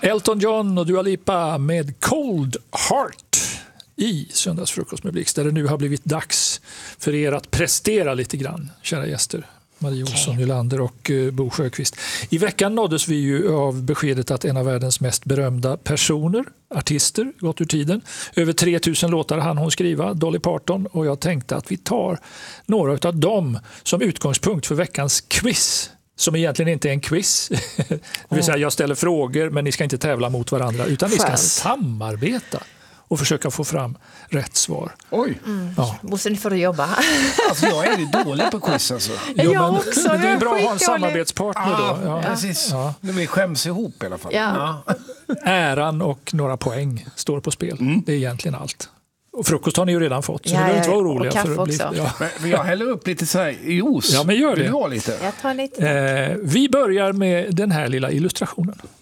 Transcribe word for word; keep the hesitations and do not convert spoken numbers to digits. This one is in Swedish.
Elton John och Dua Lipa med Cold Heart i Söndagsfrukost med Blixt, där det nu har blivit dags för er att prestera lite grann, kära gäster. Marie Olsson, Nylander och uh, Bo Sjöqvist. I veckan nåddes vi ju av beskedet att en av världens mest berömda personer, artister, gått ur tiden. Över tre tusen låtar hann hon skriva, Dolly Parton, och jag tänkte att vi tar några av dem som utgångspunkt för veckans quiz. Som egentligen inte är en quiz. Det vill säga jag ställer frågor, men ni ska inte tävla mot varandra, utan ni ska Skönt. samarbeta och försöka få fram rätt svar. Oj. Mm. Ja. Måste ni få jobba? Alltså jag är ju dålig på quiz alltså. Jo, Jag men, också, men det är jag är bra att ha en skitdålig. samarbetspartner då. Ja. Precis. Ja. Nu vi skäms ihop i alla fall. Ja. Äran och några poäng står på spel. Mm. Det är egentligen allt. Och frukost har ni ju redan fått, så Ja, ni behöver ja, inte vara och oroliga. kaffe för att bli, också. ja. Men jag häller upp lite så här juice. Ja, men gör det. Vill du ha lite? Jag tar lite. Eh, vi börjar med den här lilla illustrationen.